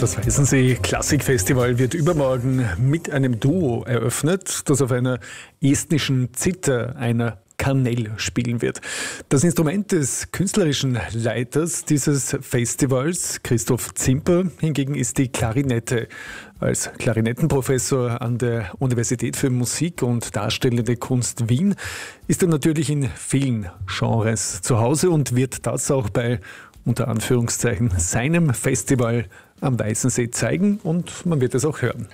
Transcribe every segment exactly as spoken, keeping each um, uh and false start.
Das Weißensee Klassikfestival wird übermorgen mit einem Duo eröffnet, das auf einer estnischen Zither, einer Kanell, spielen wird. Das Instrument des künstlerischen Leiters dieses Festivals, Christoph Zimper, hingegen ist die Klarinette. Als Klarinettenprofessor an der Universität für Musik und Darstellende Kunst Wien ist er natürlich in vielen Genres zu Hause und wird das auch bei, unter Anführungszeichen, seinem Festival am Weißensee zeigen, und man wird es auch hören.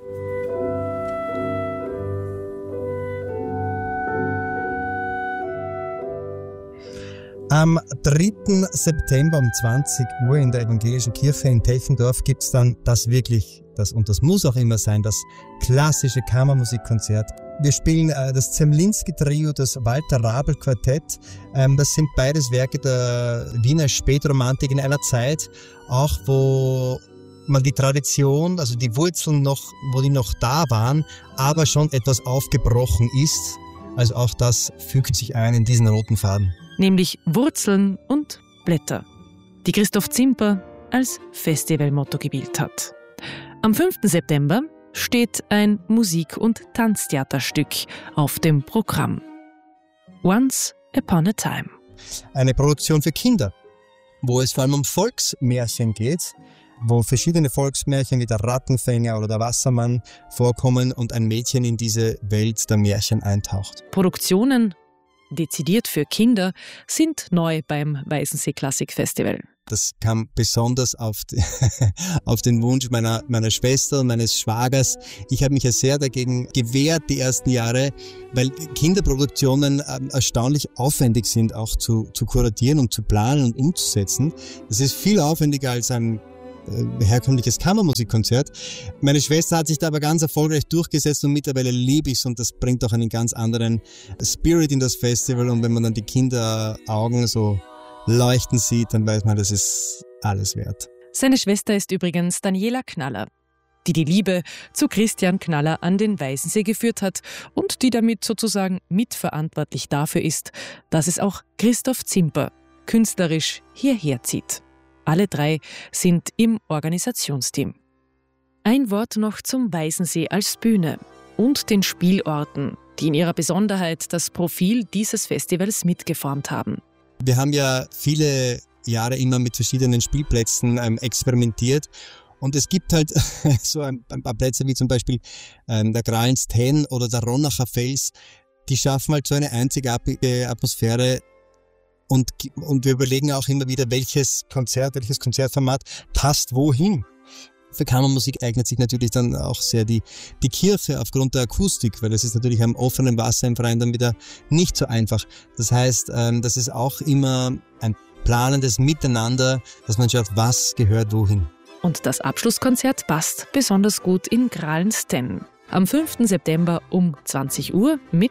Am dritten September um zwanzig Uhr in der Evangelischen Kirche in Techendorf gibt es dann das wirklich, das, und das muss auch immer sein, das klassische Kammermusikkonzert. Wir spielen äh, das Zemlinski-Trio, das Walter-Rabel-Quartett. Ähm, das sind beides Werke der Wiener Spätromantik in einer Zeit, auch wo man die Tradition, also die Wurzeln noch, wo die noch da waren, aber schon etwas aufgebrochen ist. Also auch das fügt sich ein in diesen roten Faden. Nämlich Wurzeln und Blätter, die Christoph Zimper als Festivalmotto gewählt hat. Am fünften September steht ein Musik- und Tanztheaterstück auf dem Programm. Once Upon a Time. Eine Produktion für Kinder, wo es vor allem um Volksmärchen geht, wo verschiedene Volksmärchen wie der Rattenfänger oder der Wassermann vorkommen und ein Mädchen in diese Welt der Märchen eintaucht. Produktionen dezidiert für Kinder sind neu beim Weißensee Klassikfestival. Das kam besonders auf, die, auf den Wunsch meiner, meiner Schwester und meines Schwagers. Ich habe mich ja sehr dagegen gewehrt die ersten Jahre, weil Kinderproduktionen äh, erstaunlich aufwendig sind, auch zu, zu kuratieren und zu planen und umzusetzen. Das ist viel aufwendiger als ein äh, herkömmliches Kammermusikkonzert. Meine Schwester hat sich da aber ganz erfolgreich durchgesetzt und mittlerweile liebe ich es, und das bringt auch einen ganz anderen Spirit in das Festival. Und wenn man dann die Kinderaugen so leuchten sieht, dann weiß man, das ist alles wert. Seine Schwester ist übrigens Daniela Knaller, die die Liebe zu Christian Knaller an den Weißensee geführt hat und die damit sozusagen mitverantwortlich dafür ist, dass es auch Christoph Zimper künstlerisch hierher zieht. Alle drei sind im Organisationsteam. Ein Wort noch zum Weißensee als Bühne und den Spielorten, die in ihrer Besonderheit das Profil dieses Festivals mitgeformt haben. Wir haben ja viele Jahre immer mit verschiedenen Spielplätzen ähm, experimentiert, und es gibt halt so ein, ein paar Plätze wie zum Beispiel ähm, der Gralens Ten oder der Ronacher Fels, die schaffen halt so eine einzigartige Atmosphäre, und, und wir überlegen auch immer wieder, welches Konzert, welches Konzertformat passt wohin. Für Kammermusik eignet sich natürlich dann auch sehr die, die Kirche aufgrund der Akustik, weil es ist natürlich am offenen Wasser im Freien dann wieder nicht so einfach. Das heißt, ähm, das ist auch immer ein planendes Miteinander, dass man schaut, was gehört wohin. Und das Abschlusskonzert passt besonders gut in Gralens Ten. Am fünften September um zwanzig Uhr mit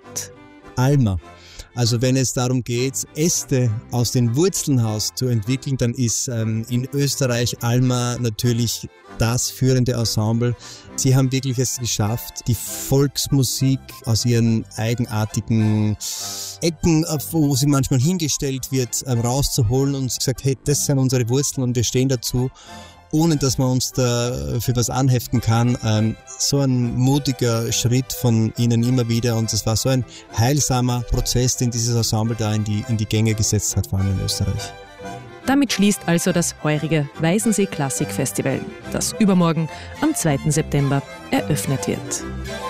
Alma. Also wenn es darum geht, Äste aus den Wurzeln heraus zu entwickeln, dann ist ähm, in Österreich Alma natürlich das führende Ensemble. Sie haben wirklich es geschafft, die Volksmusik aus ihren eigenartigen Ecken, wo sie manchmal hingestellt wird, ähm, rauszuholen und gesagt, hey, das sind unsere Wurzeln und wir stehen dazu, ohne dass man uns da für was anheften kann. Ähm, so ein mutiger Schritt von ihnen immer wieder, und das war so ein heilsamer Prozess, den dieses Ensemble da in die, in die Gänge gesetzt hat, vor allem in Österreich. Damit schließt also das heurige Weißensee Klassikfestival, das übermorgen am zweiten September eröffnet wird.